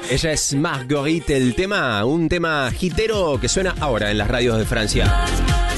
Ella es Marguerite, un tema hitero que suena ahora en las radios de Francia.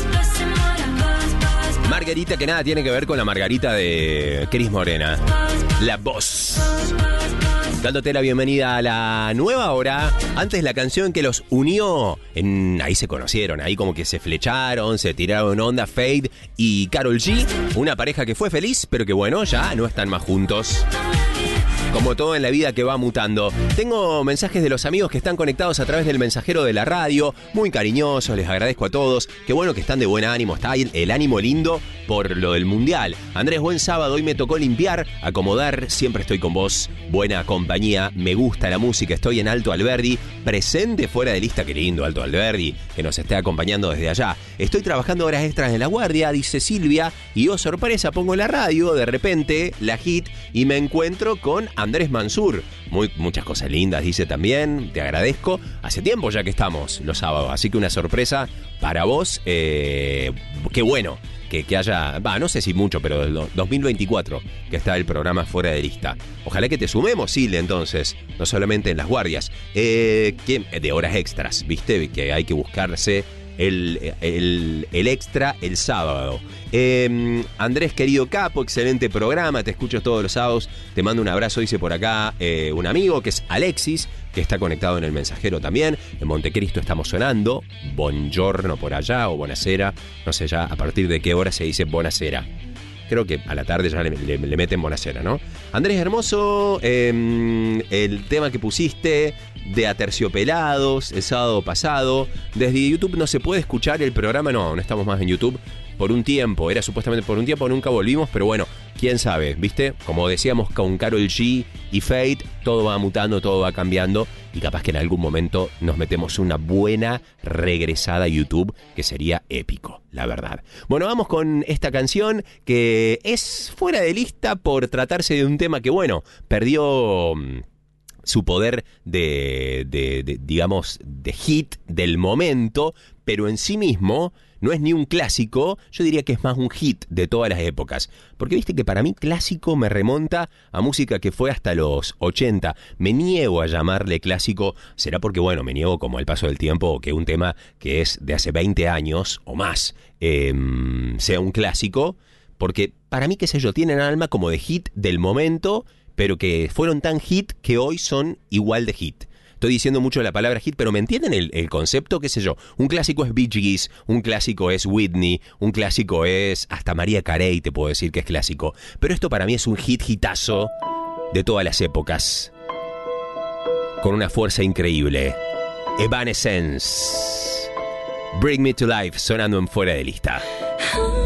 Margarita, que nada tiene que ver con la Margarita de Cris Morena. La voz. Dándote la bienvenida a la nueva hora. Antes la canción que los unió, ahí se conocieron, ahí como que se flecharon, se tiraron onda, Fade y Karol G. Una pareja que fue feliz, pero que bueno, ya no están más juntos. Como todo en la vida que va mutando. Tengo mensajes de los amigos que están conectados a través del mensajero de la radio. Muy cariñosos, les agradezco a todos. Qué bueno que están de buen ánimo. Está ahí el ánimo lindo por lo del mundial. Andrés, buen sábado. Hoy me tocó limpiar, acomodar. Siempre estoy con vos. Buena compañía. Me gusta la música. Estoy en Alto Alberdi. Presente fuera de lista. Qué lindo Alto Alberdi, que nos esté acompañando desde allá. Estoy trabajando horas extras en La Guardia, dice Silvia. Y oh, sorpresa, pongo la radio. De repente, la hit. Y me encuentro con Andrés Mansur. Muchas cosas lindas, dice también. Te agradezco. Hace tiempo ya que estamos los sábados, así que una sorpresa para vos. Qué bueno que haya, no sé si mucho, pero del 2024 que está el programa fuera de lista. Ojalá que te sumemos, Silvia, entonces, no solamente en Las Guardias, de horas extras, viste, que hay que buscarse el extra el sábado. Andrés, querido capo, excelente programa, te escucho todos los sábados, te mando un abrazo, dice por acá un amigo que es Alexis, que está conectado en el mensajero también. En Montecristo estamos sonando Buongiorno por allá o Buonasera, no sé ya a partir de qué hora se dice Buonasera. Creo que a la tarde ya le meten Buonasera, ¿no? Andrés hermoso, el tema que pusiste de Aterciopelados el sábado pasado. Desde YouTube no se puede escuchar el programa, no estamos más en YouTube por un tiempo. Era supuestamente por un tiempo, nunca volvimos, pero bueno, quién sabe, ¿viste? Como decíamos con Karol G y Fade, todo va mutando, todo va cambiando y capaz que en algún momento nos metemos una buena regresada a YouTube, que sería épico, la verdad. Bueno, vamos con esta canción que es fuera de lista por tratarse de un tema que, bueno, perdió su poder digamos, de hit del momento, pero en sí mismo no es ni un clásico, yo diría que es más un hit de todas las épocas. Porque viste que para mí clásico me remonta a música que fue hasta los 80. Me niego a llamarle clásico, será porque, bueno, me niego como al paso del tiempo que un tema que es de hace 20 años o más sea un clásico. Porque para mí, qué sé yo, tienen alma como de hit del momento, pero que fueron tan hit que hoy son igual de hit. Estoy diciendo mucho la palabra hit, pero ¿me entienden el concepto? ¿Qué sé yo? Un clásico es Bee Gees, un clásico es Whitney, un clásico es hasta Mariah Carey, te puedo decir que es clásico. Pero esto para mí es un hitazo de todas las épocas, con una fuerza increíble. Evanescence, Bring Me to Life, sonando en Fuera de Lista.